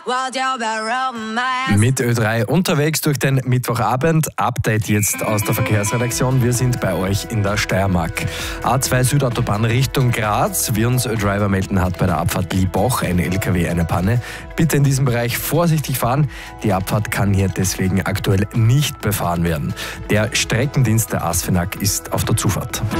Mit Ö3 unterwegs durch den Mittwochabend. Update jetzt aus der Verkehrsredaktion. Wir sind bei euch in der Steiermark. A2 Südautobahn Richtung Graz. Wie uns Ö-Driver melden, hat bei der Abfahrt Liebach ein LKW eine Panne. Bitte in diesem Bereich vorsichtig fahren. Die Abfahrt kann hier deswegen aktuell nicht befahren werden. Der Streckendienst der ASFINAG ist auf der Zufahrt.